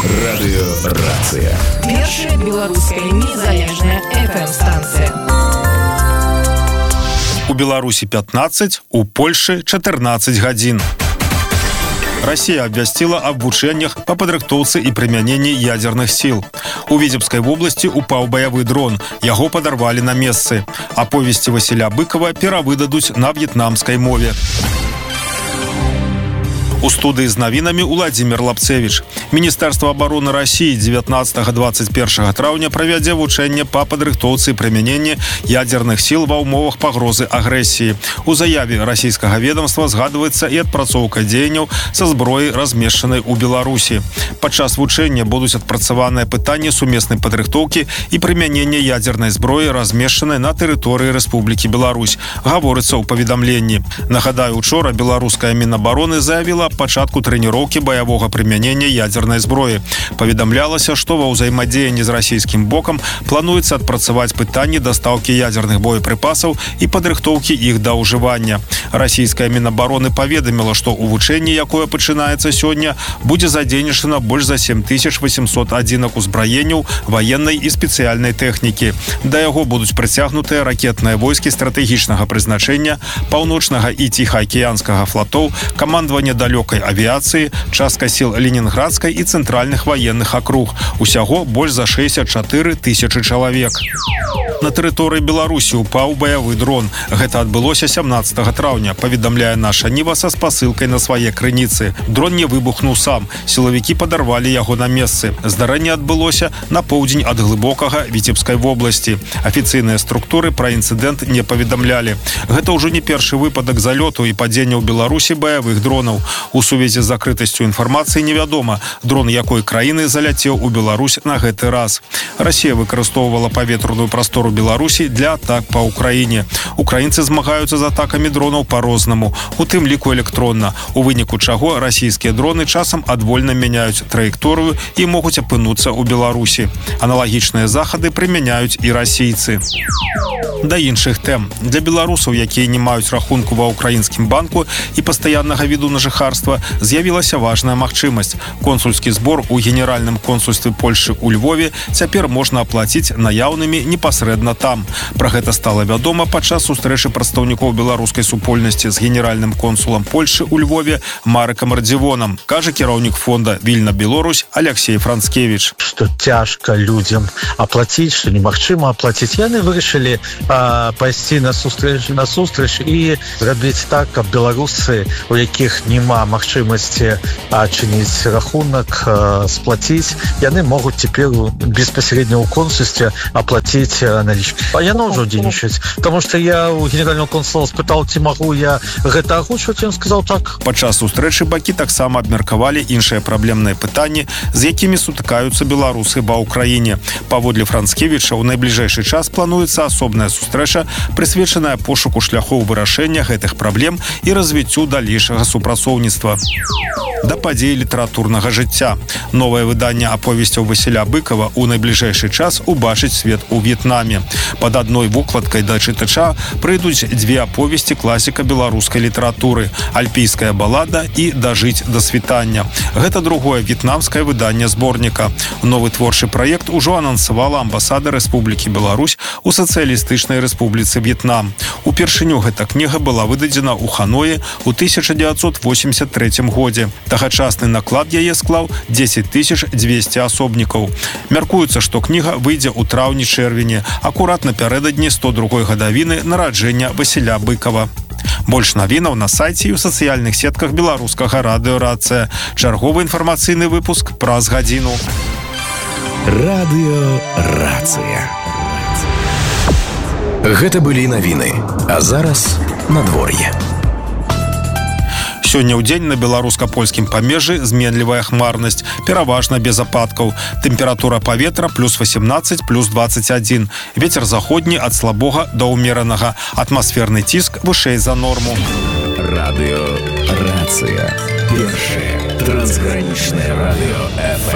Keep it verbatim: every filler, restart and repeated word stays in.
Радыёрацыя. Першая беларуская незалежная эф эм-станцыя. У Беларусі пятнадцать, у Польшы чатырнаццаць гадзін. Россия абвясціла аб вучэннях па падрыхтоўцы і прымяненні ядзерных сіл. У Віцебскай вобласці упаў баявы дрон. Яго падарвалі на месцы. Аповесці Васіля Быкова перавыдадуць на в'етнамскай мове. У студыі з навінамі Уладзімір Лапцевіч. Міністэрства абароны России дзевятнаццатага - дваццаць першага траўня правядзе вучэнне па падрыхтоўцы і прымяненні ядзерных сіл ва ўмовах пагрозы агрэсіі. У заяве расійскага ведомства згадваецца і адпрацоўка дзеянняў са зброі, размешчанай у Беларусі. Падчас вучэння будуць адпрацаваныя пытанні сумеснай падрыхтоўкі і прымянення ядзернай зброі, размешчанай на тэрыторыі Рэспублікі Беларусь, гаворыцца ў паведамленні. Нагадаю, учора беларуская Мінабароны заявіла пачатку трэніроўкі баявога прымянення ядзернай зброі. Паведамлялася, што ва ўзаемадзеянні з расійскім бокам плануецца адпрацаваць пытанні дастаўкі ядзерных боепрыпасаў і падрыхтоўкі іх да ўжывання. Расійская Мінабароны паведаміла, што ў вучэнні, якое пачынаецца сёння, будзе задзейнічана больш за сем тысяч восемьсот адзінак узбраенняў ваеннай і спецыяльнай тэхнікі. Да яго будуць прыцягнутыя ракетныя войскі стратэгічнага прызначэння, паўночнага і ціхаакіянскага флотоў, камандаванне далёкай авіяцыі, частка сіл Ленінградскай і цэнтральных ваенных акруг. Усяго больш за шэсцьдзесят чатыры тысячы чалавек. На тэрыторыі Беларусі упаў баявы дрон. Гэта адбылося сямнаццатага траўня, паведамляе наша Ніва са спасылкай на свае крыніцы. Дрон не выбухнуў сам. Сілавікі падарвалі яго на месцы. Здарэнне адбылося на поўдзень ад глыбокага Віцебскай вобласці. Афіцыйныя структуры пра інцыдэнт не паведамлялі. Гэта ўжо не першы выпадак залёту і падзення ў Беларусі баявых дронаў. У сувязі з закрытасцю інфармацыі невядома, дрон якой краіны заляцеў у Беларусь на гэты раз. Расія выкарыстоўвала паветраную прастору Беларусі для атак па Украіне. Украінцы змагаюцца з атакамі дронаў па-рознаму, у тым ліку электронна, у выніку чаго расійскія дроны часам адвольна мяняюць траекторыю і могуць апынуцца ў Беларусі. Аналагічныя захады прымяняюць і расійцы. Да іншых тэм. Для беларусаў, якія не маюць рахунку ва ўкраінскім банку і пастаяннага віду на жыхарства, з'явілася важная магчымасць. Консульскі збор у генеральным консульстве Польшы ў Львове цяпер можна аплаціць наяўнымі непасрэдна там. Пра гэта стала вядома падчас сустрэчы прадстаўнікоў беларускай супольнасці з генеральным консулам Польшы ў Львове Марыкам Радзівонам, кажа кіраўнік фонда «Вільна Беларусь» Алексей Францкевич. Што цяжка людзям аплаціць, што немагчыма аплаціць. Яны вырашылі а, пайсці на сустрэч, на сустрэч і зрабіць так, каб беларусы, у якіх няма магчымасці адчыніць рахунак, а, сплаціць, яны могуць цяпер безпасярэдна ў консульстве аплаціць налічкі. А яно ўжо дзейнічаць. Таму што я у генерального консула спытаў, ці магу я гэта агучваць, ён сказаў так. Падчас сустрэчы бакі таксама абмеркавалі іншыя праблемныя пытанні, з якімі сутыкаюцца беларусы ва ўкраіне. Паводле Францкевіча, у найбліжэйшы час плануецца асобная сустрэча, прысвечаная пошуку шляхоў вырашэння гэтых праблем і развіццю далейшага супрацоўніцтва. Да падзей літаратурнага жыцця. Новае выданне аповесцяў Васіля Быкова у найбліжэйшы час убачыць свет у В'етнаме. Пад адной вокладкай да чытача прыйдуць дзве аповесці класіка беларускай літаратуры «Альпійская балада» і «Дажыць да світання». Гэта другое в'етнамскае выданне зборніка. Новы творчы праект ужо анансавала амбасада Рэспублікі Беларусь у Сацыялістычнай Рэспубліцы В'етнам. Упершыню гэта кніга была выдадзена ў Ханоі ў тысяча дзевяцьсот восемьдесят трэцім годзе. Тагачасны наклад яе склаў дзесяць тысяч дзвесце асобнікаў. Мяркуецца, што кніга выйдзе ў траўні-чэрвені, акурат напярэдадні сто другой гадавіны нараджэння Васіля Быкова. Больш навінаў на сайце і ў сацыяльных сетках беларускага радыёрацыя. Чарговы інфармацыйны выпуск праз гадзіну. Радыёрацыя. Гэта былі навіны. А зараз надвор'е. Сёння ў дзень на беларуска-польскім памежжы зменлівая хмарнасць, пераважна без ападкаў. Тэмпература паветра плюс восемнадцаць, плюс дваццаць адзін. Вецер заходні ад слабога да ўмеранага. Атмасферны ціск вышэй за норму. Радыёрацыя. Першае трансгранічнае радыё эф эм.